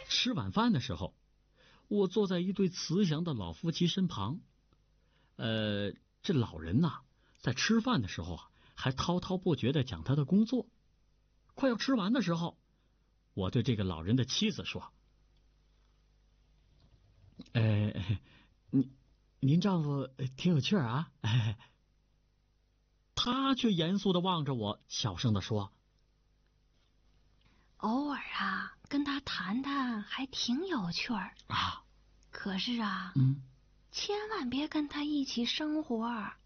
吃晚饭的时候，我坐在一对慈祥的老夫妻身旁。这老人呐，在吃饭的时候啊，还滔滔不绝地讲他的工作。快要吃完的时候，我对这个老人的妻子说：“您丈夫挺有趣儿啊。”他却严肃地望着我，小声地说：“ 偶尔啊，跟他谈谈还挺有趣儿啊， 可是啊，千万别跟他一起生活，